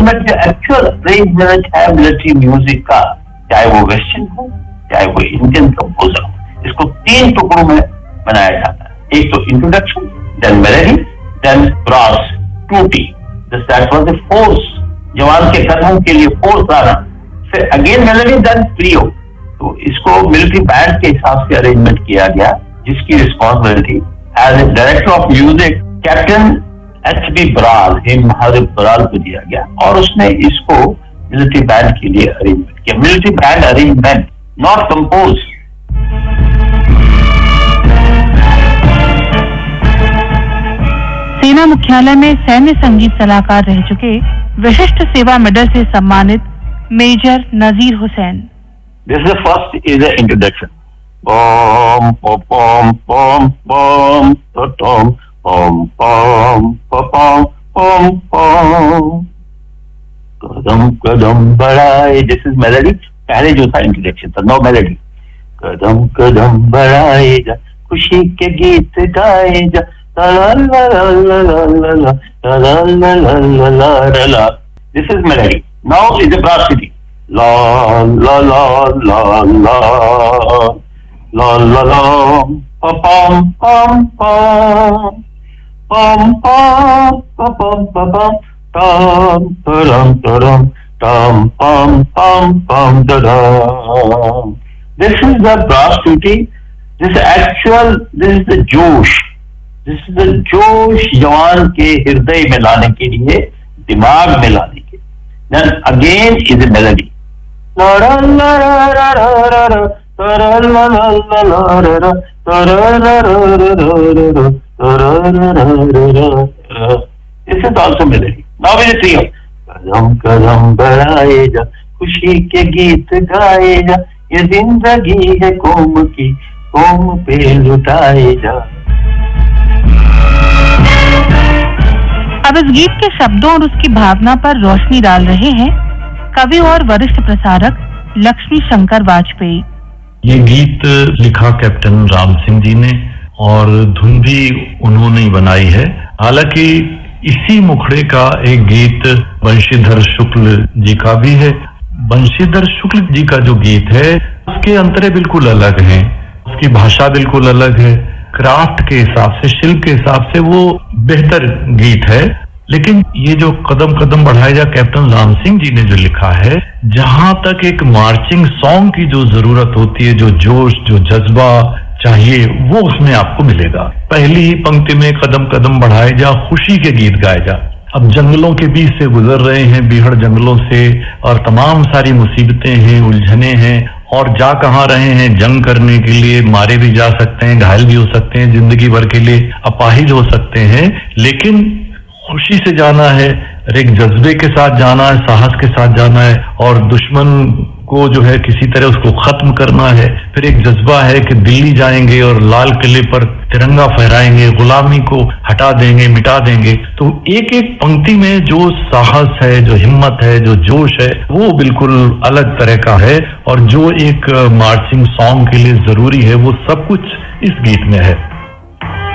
Ultimate जो actual arrangement है military music का, चाहे वो वेस्टर्न हो चाहे वो इंडियन कंपोजर हो, इसको 3 टुकड़ों में बनाया जाता है। एक तो introduction, then melody, then brass टूटी, दैट वाज द फोर्स, जवान के कदमों के लिए फोर्स आना, फिर अगेन मेलोडी, देन ट्रियो। तो इसको मिलिट्री बैंड के हिसाब से अरेंजमेंट किया गया, जिसकी responsibility as a director of music captain H.B. Baral, Mahadev Baral को दिया गया, और उसने इसको मिलिट्री बैंड के लिए अरेंजमेंट किया। Military band arrangement, not compose. सेना मुख्यालय में सैन्य संगीत सलाहकार रह चुके विशिष्ट सेवा मेडल से सम्मानित major Nazir Hussain. This is the first is the introduction. Pom pom pom pom pom tom pom pom pom pom pom. Kadam kadam बढ़ाए, this is melody. पहले जो था इंट्रोडक्शन था, नो मेलोडी। कदम कदम बढ़ाए जा, खुशी के गीत गाए जा, ला ला ला ला ला ला ला ला ला ला ला ला। This is melody. Now is the brass city. La la la la la la la la pam pam pam pam pam pam pam pam tam tam tam tam pam pam pam tam. This is the brass tutti. This is the जोश, this is the जोश जवान के हृदय में लाने के लिए, दिमाग में लाने के लिए। Then again is a melody. This is also melody. Now is a trio. कदम कदम बढ़ाए जा, खुशी के गीत गाए जा, ये जिंदगी है कौम की, कौम पे लुटाए जा। अब इस गीत के शब्दों और उसकी भावना पर रोशनी डाल रहे हैं कवि और वरिष्ठ प्रसारक लक्ष्मी शंकर वाजपेयी। ये गीत लिखा कैप्टन राम सिंह जी ने और धुन भी उन्होंने ही बनाई है। हालांकि इसी मुखड़े का एक गीत बंशीधर शुक्ल जी का भी है। बंशीधर शुक्ल जी का जो गीत है उसके अंतरे बिल्कुल अलग हैं, उसकी भाषा बिल्कुल अलग है, क्राफ्ट के हिसाब से, शिल्प के हिसाब से वो बेहतर गीत है। लेकिन ये जो कदम कदम बढ़ाए जा कैप्टन राम सिंह जी ने जो लिखा है, जहां तक एक मार्चिंग सॉन्ग की जो जरूरत होती है, जो जोश जो जज्बा चाहिए, वो उसमें आपको मिलेगा। पहली ही पंक्ति में कदम कदम बढ़ाए जा, खुशी के गीत गाए जा। अब जंगलों के बीच से गुजर रहे हैं, बीहड़ जंगलों से, और तमाम सारी मुसीबतें हैं, उलझने हैं, और जा कहाँ रहे हैं, जंग करने के लिए, मारे भी जा सकते हैं, घायल भी हो सकते हैं, जिंदगी भर के लिए अपाहिज हो सकते हैं, लेकिन खुशी से जाना है, एक जज्बे के साथ जाना है, साहस के साथ जाना है, और दुश्मन को जो है किसी तरह उसको खत्म करना है। फिर एक जज्बा है कि दिल्ली जाएंगे और लाल किले पर तिरंगा फहराएंगे, गुलामी को हटा देंगे, मिटा देंगे। तो एक एक पंक्ति में जो साहस है, जो हिम्मत है, जो जोश है, वो बिल्कुल अलग तरह का है, और जो एक मार्चिंग सॉन्ग के लिए जरूरी है, वो सब कुछ इस गीत में है।